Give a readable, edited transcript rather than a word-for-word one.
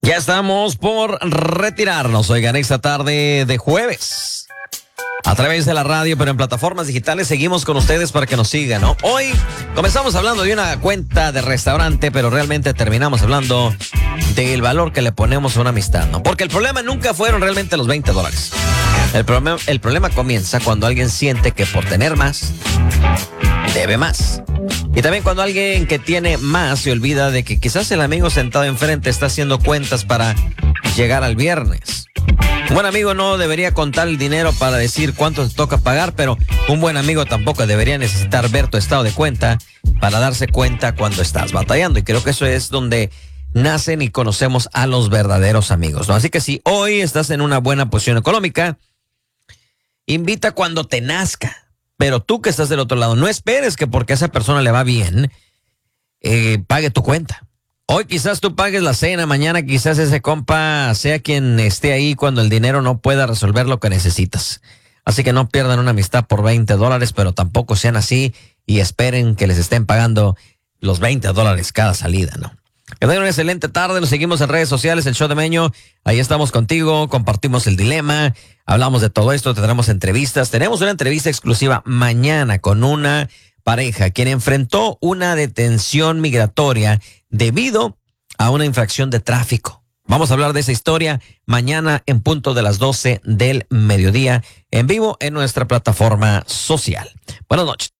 Ya estamos por retirarnos, oigan, esta tarde de jueves. A través de la radio, pero en plataformas digitales seguimos con ustedes para que nos sigan, ¿no? Hoy comenzamos hablando de una cuenta de restaurante, pero realmente terminamos hablando del valor que le ponemos a una amistad, ¿no? Porque el problema nunca fueron realmente los $20. El problema comienza cuando alguien siente que por tener más, debe más. Y también cuando alguien que tiene más se olvida de que quizás el amigo sentado enfrente está haciendo cuentas para llegar al viernes. Un buen amigo no debería contar el dinero para decir cuánto te toca pagar, pero un buen amigo tampoco debería necesitar ver tu estado de cuenta para darse cuenta cuando estás batallando. Y creo que eso es donde nacen y conocemos a los verdaderos amigos, ¿no? Así que si hoy estás en una buena posición económica, invita cuando te nazca. Pero tú que estás del otro lado, no esperes que porque a esa persona le va bien, pague tu cuenta. Hoy quizás tú pagues la cena, mañana quizás ese compa sea quien esté ahí cuando el dinero no pueda resolver lo que necesitas. Así que no pierdan una amistad por $20, pero tampoco sean así y esperen que les estén pagando los $20 cada salida, ¿no? Que tengan una excelente tarde, nos seguimos en redes sociales, el Show de Meño, ahí estamos contigo, compartimos el dilema, hablamos de todo esto, tendremos entrevistas, tenemos una entrevista exclusiva mañana con una pareja quien enfrentó una detención migratoria debido a una infracción de tráfico. Vamos a hablar de esa historia mañana en punto de las 12 del mediodía en vivo en nuestra plataforma social. Buenas noches.